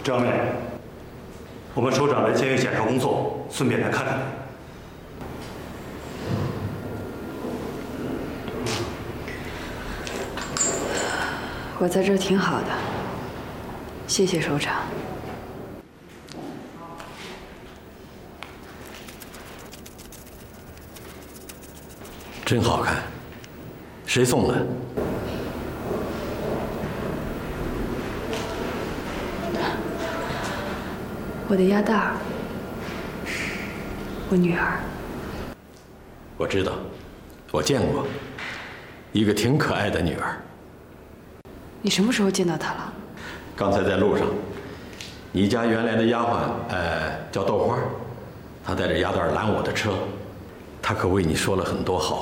张妹，我们首长来监狱检查工作，顺便来看看你。 我在这儿挺好的，谢谢首长。 真好看，谁送的？ 我的鸭蛋儿，我女儿。 我知道，我见过，一个挺可爱的女儿。 你什么时候见到她了？ 刚才在路上，你家原来的丫鬟，叫豆花，她带着鸭蛋拦我的车，她可为你说了很多好话。